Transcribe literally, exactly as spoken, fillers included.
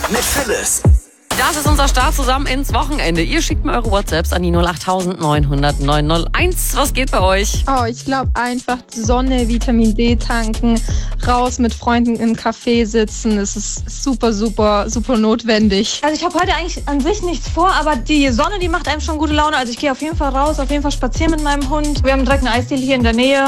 mit Phyllis. Das ist unser Start zusammen ins Wochenende. Ihr schickt mir eure WhatsApps an die null acht neun null null neun null eins. Was geht bei euch? Oh, ich glaube einfach Sonne, Vitamin D tanken, raus mit Freunden im Café sitzen. Es ist super, super, super notwendig. Also ich habe heute eigentlich an sich nichts vor, aber die Sonne, die macht einem schon gute Laune. Also ich gehe auf jeden Fall raus, auf jeden Fall spazieren mit meinem Hund. Wir haben direkt eine Eisdiele hier in der Nähe.